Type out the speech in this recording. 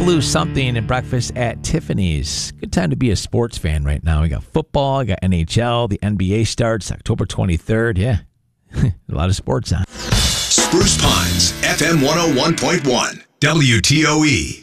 Blue something and breakfast at Tiffany's. Good time to be a sports fan right now. We got football, we got NHL, the NBA starts October 23rd. Yeah, a lot of sports on. Spruce Pines, FM 101.1, WTOE.